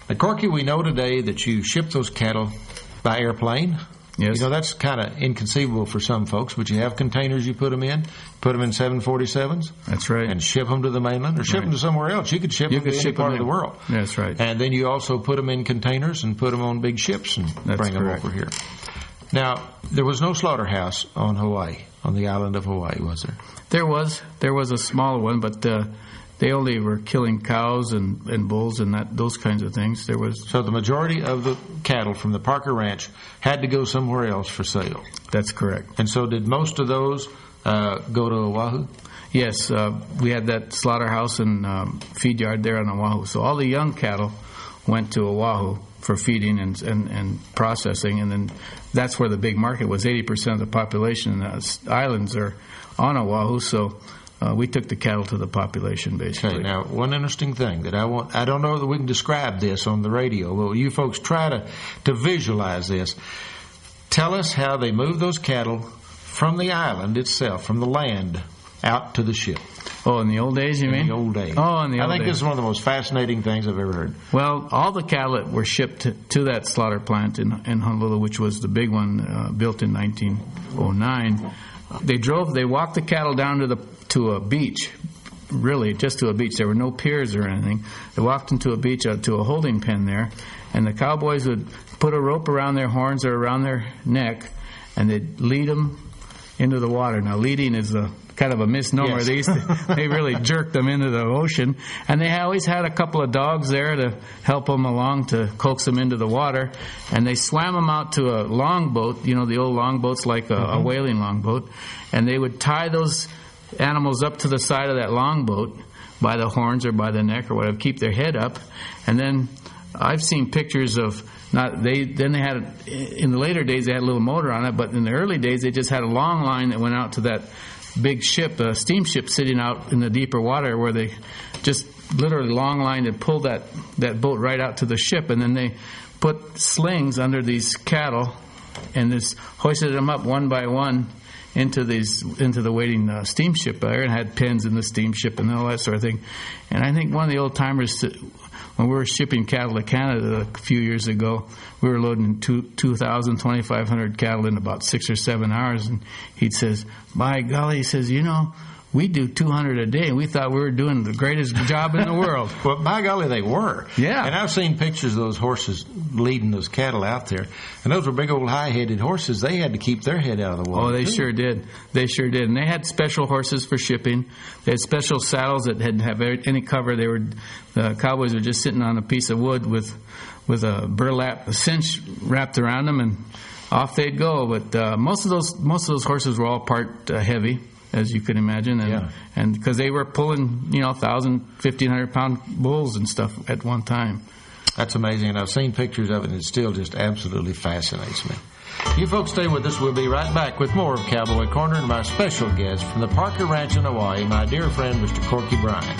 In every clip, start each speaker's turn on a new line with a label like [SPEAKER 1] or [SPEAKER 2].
[SPEAKER 1] Now, Corky, we know today that you ship those cattle by airplane.
[SPEAKER 2] Yes.
[SPEAKER 1] You know, that's kind of inconceivable for some folks, but you have containers you put them in 747s.
[SPEAKER 2] That's right.
[SPEAKER 1] And ship them to the mainland or ship them to somewhere else. You could ship them to any part of the world.
[SPEAKER 2] That's right.
[SPEAKER 1] And then you also put them in containers and put them on big ships and bring them over here. Now, there was no slaughterhouse on Hawaii, on the island of Hawaii, was there?
[SPEAKER 2] There was a small one, but they only were killing cows and bulls and those kinds of things.
[SPEAKER 1] So the majority of the cattle from the Parker Ranch had to go somewhere else for sale.
[SPEAKER 2] That's correct.
[SPEAKER 1] And so did most of those go to Oahu?
[SPEAKER 2] Yes, we had that slaughterhouse and feed yard there on Oahu. So all the young cattle went to Oahu for feeding and processing, and then that's where the big market was. 80% of the population in the islands are on Oahu, so we took the cattle to the population, basically.
[SPEAKER 1] Okay, now, one interesting thing that I don't know that we can describe this on the radio, but you folks try to visualize this. Tell us how they move those cattle from the island itself, from the land, out to the ship.
[SPEAKER 2] Oh, in the old days, you mean?
[SPEAKER 1] In the old days.
[SPEAKER 2] Oh, in the old days.
[SPEAKER 1] I think this is one of the most fascinating things I've ever heard.
[SPEAKER 2] Well, all the cattle that were shipped to that slaughter plant in Honolulu, which was the big one built in 1909, they walked the cattle down to a beach, really, just to a beach. There were no piers or anything. They walked into a beach, to a holding pen there, and the cowboys would put a rope around their horns or around their neck, and they'd lead them into the water. Now, leading is kind of a misnomer.
[SPEAKER 1] Yes.
[SPEAKER 2] They really jerked them into the ocean, and they always had a couple of dogs there to help them along to coax them into the water, and they swam them out to a longboat, you know, the old longboats like a whaling longboat, and they would tie those animals up to the side of that longboat by the horns or by the neck or whatever, keep their head up, and then I've seen pictures of in the later days they had a little motor on it, but in the early days they just had a long line that went out to that big ship, a steamship sitting out in the deeper water where they just literally long line and pulled that boat right out to the ship, and then they put slings under these cattle and just hoisted them up one by one into the waiting steamship there, and had pens in the steamship and all that sort of thing. And I think one of the old timers, when we were shipping cattle to Canada a few years ago, we were loading 2,000, 2,500 cattle in about 6 or 7 hours, and he says, by golly, he says, you know, we do 200 a day, and we thought we were doing the greatest job in the world.
[SPEAKER 1] Well, by golly, they were.
[SPEAKER 2] Yeah.
[SPEAKER 1] And I've seen pictures of those horses leading those cattle out there, and those were big old high-headed horses. They had to keep their head out of the water.
[SPEAKER 2] Oh, they sure did. They sure did. And they had special horses for shipping. They had special saddles that didn't have any cover. The cowboys were just sitting on a piece of wood with a burlap, a cinch wrapped around them, and off they'd go. But most of those horses were all part heavy, as you can imagine, and because they were pulling 1,000, 1,500 pound bulls and stuff at one time.
[SPEAKER 1] That's amazing, and I've seen pictures of it, and it still just absolutely fascinates me. You folks stay with us. We'll be right back with more of Cowboy Corner and my special guest from the Parker Ranch in Hawaii, my dear friend, Mr. Corky Bryan.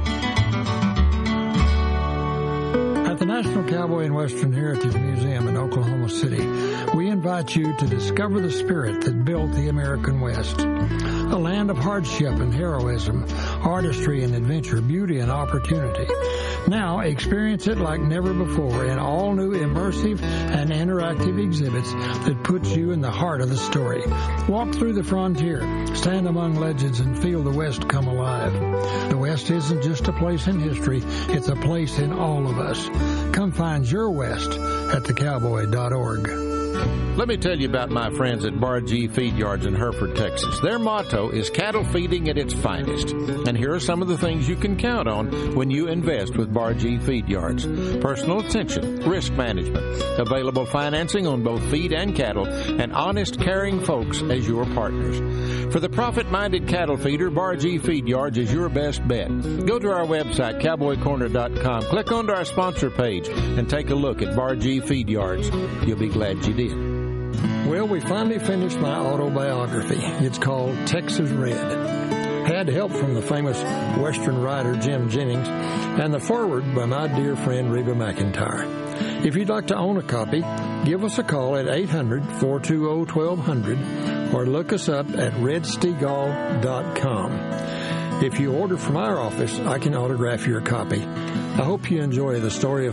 [SPEAKER 3] At the National Cowboy and Western Heritage Museum in Oklahoma City, we invite you to discover the spirit that built the American West. A land of hardship and heroism, artistry and adventure, beauty and opportunity. Now experience it like never before in all new immersive and interactive exhibits that puts you in the heart of the story. Walk through the frontier, stand among legends, and feel the West come alive. The West isn't just a place in history, it's a place in all of us. Come find your West at thecowboy.org.
[SPEAKER 1] Let me tell you about my friends at Bar G Feed Yards in Hereford, Texas. Their motto is cattle feeding at its finest. And here are some of the things you can count on when you invest with Bar G Feed Yards. Personal attention, risk management, available financing on both feed and cattle, and honest, caring folks as your partners. For the profit-minded cattle feeder, Bar G Feed Yards is your best bet. Go to our website, cowboycorner.com, click onto our sponsor page, and take a look at Bar G Feed Yards. You'll be glad you did.
[SPEAKER 3] Well, we finally finished my autobiography. It's called Texas Red. Had help from the famous Western writer Jim Jennings and the foreword by my dear friend Reba McEntire. If you'd like to own a copy, give us a call at 800-420-1200 or look us up at redstegall.com. If you order from our office, I can autograph your copy. I hope you enjoy the story of